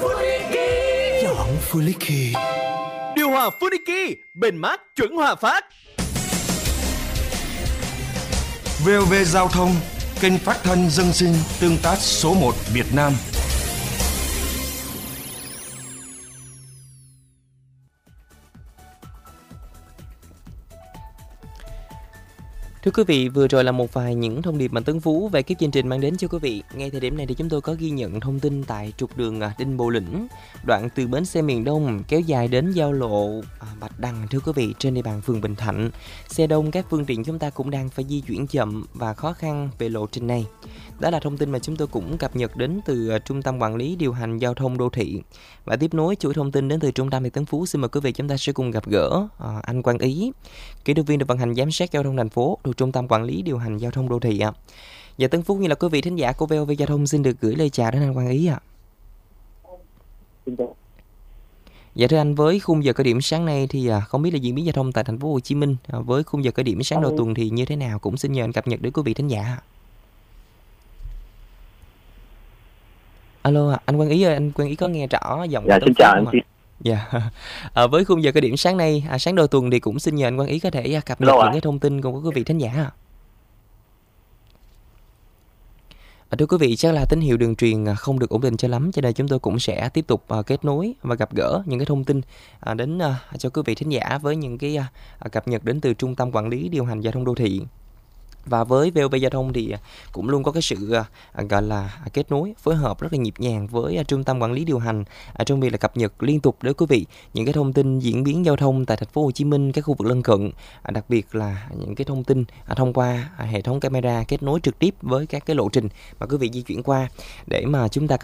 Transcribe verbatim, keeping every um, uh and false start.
Chọn Funiki. Điều hòa Funiki, bền mát chuẩn hòa phát. vê o vê Giao thông, kênh phát thanh dân sinh tương tác số một Việt Nam. Thưa quý vị, vừa rồi là một vài những thông điệp mà Tấn Phú về cái chương trình mang đến cho quý vị. Ngay thời điểm này thì chúng tôi có ghi nhận thông tin tại trục đường Đinh Bộ Lĩnh, đoạn từ bến xe miền Đông kéo dài đến giao lộ Bạch Đằng, thưa quý vị, trên địa bàn phường Bình Thạnh. Xe đông, các phương tiện chúng ta cũng đang phải di chuyển chậm và khó khăn về lộ trình này. Đó là thông tin mà chúng tôi cũng cập nhật đến từ Trung tâm Quản lý Điều hành Giao thông Đô thị. Và tiếp nối chuỗi thông tin đến từ trung tâm thì Tấn Phú xin mời quý vị chúng ta sẽ cùng gặp gỡ à, anh Quang Ý, kỹ thuật viên được vận hành giám sát giao thông thành phố thuộc Trung tâm Quản lý Điều hành Giao thông Đô thị ạ. Và Tấn Phú như là quý vị thính giả của vê o vê Giao thông xin được gửi lời chào đến anh Quang Ý ạ. Dạ thưa anh, với khung giờ khởi điểm sáng nay thì à, không biết là diễn biến giao thông tại thành phố Hồ Chí Minh à, với khung giờ khởi điểm sáng đầu tuần thì như thế nào, cũng xin nhờ anh cập nhật đến quý vị thính giả. Alo, anh Quang Ý ơi, anh Quang Ý có nghe rõ giọng? Dạ, xin chào anh chị. Dạ, à, với khung giờ khởi điểm sáng nay, à, sáng đầu tuần thì cũng xin nhờ anh Quang Ý có thể à, cập nhật Hello những à. cái thông tin của quý vị thính giả. À, thưa quý vị, chắc là tín hiệu đường truyền không được ổn định cho lắm, cho nên chúng tôi cũng sẽ tiếp tục à, kết nối và gặp gỡ những cái thông tin à, đến à, cho quý vị thính giả với những cái à, cập nhật đến từ Trung tâm Quản lý Điều hành Giao thông Đô thị. Và với vê o vê Giao thông thì cũng luôn có cái sự à, gọi là kết nối, phối hợp rất là nhịp nhàng với à, Trung tâm Quản lý Điều hành à, trong việc là cập nhật liên tục đến quý vị những cái thông tin diễn biến giao thông tại thành phố Hồ Chí Minh, các khu vực lân cận, à, đặc biệt là những cái thông tin à, thông qua à, hệ thống camera kết nối trực tiếp với các cái lộ trình mà quý vị di chuyển qua để mà chúng ta